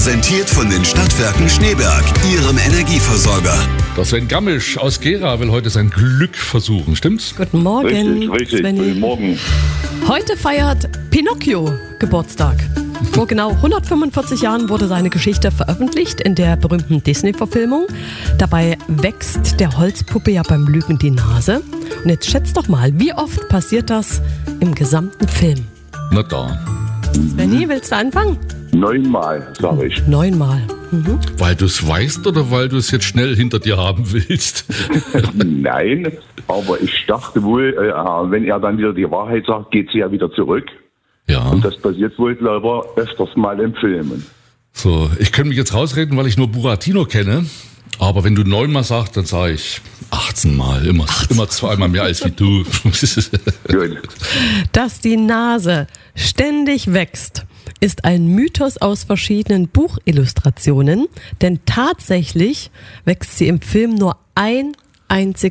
Präsentiert von den Stadtwerken Schneeberg, Ihrem Energieversorger. Der Sven Gammisch aus Gera will heute sein Glück versuchen, stimmt's? Guten Morgen, Richtig. Svenny. Guten Morgen. Heute feiert Pinocchio Geburtstag. Vor genau 145 Jahren wurde seine Geschichte veröffentlicht in der berühmten Disney-Verfilmung. Dabei wächst der Holzpuppe ja beim Lügen die Nase. Und jetzt schätzt doch mal, wie oft passiert das im gesamten Film? Na da. Svenny, willst du anfangen? 9-mal, sage ich. 9-mal. Weil du es weißt oder weil du es jetzt schnell hinter dir haben willst? Nein, aber ich dachte wohl, wenn er dann wieder die Wahrheit sagt, geht sie ja wieder zurück. Ja. Und das passiert wohl, glaube ich, öfters mal in Filmen. So, ich könnte mich jetzt rausreden, weil ich nur Buratino kenne. Aber wenn du 9-mal sagst, dann sage ich 18-mal. Immer 2-mal mehr als wie du. Gut. Dass die Nase ständig wächst, ist ein Mythos aus verschiedenen Buchillustrationen, denn tatsächlich wächst sie im Film nur ein einziges